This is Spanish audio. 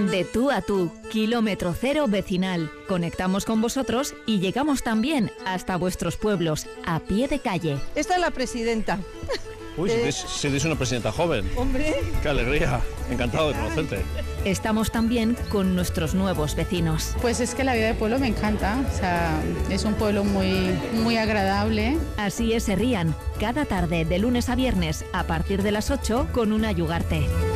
De tú a tú, kilómetro cero vecinal. Conectamos con vosotros y llegamos también hasta vuestros pueblos, a pie de calle. Esta es la presidenta. Uy, si eres una presidenta joven. Hombre. ¡Qué alegría! Encantado de conocerte. Estamos también con nuestros nuevos vecinos. Pues es que la vida de pueblo me encanta, o sea, es un pueblo muy agradable. Así es Herrian, cada tarde de lunes a viernes a partir de las 8 con Una Ugarte.